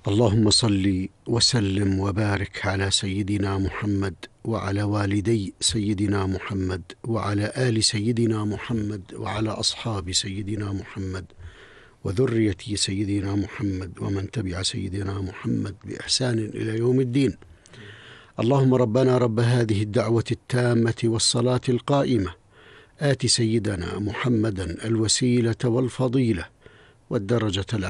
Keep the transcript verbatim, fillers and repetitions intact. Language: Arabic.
اللهم صل وسلم وبارك على سيدنا محمد وعلى والدي سيدنا محمد وعلى آل سيدنا محمد وعلى أصحاب سيدنا محمد وذرية سيدنا محمد ومن تبع سيدنا محمد بإحسان إلى يوم الدين. اللهم ربنا رب هذه الدعوة التامة والصلاة القائمة آت سيدنا محمدا الوسيلة والفضيلة والدرجة العالية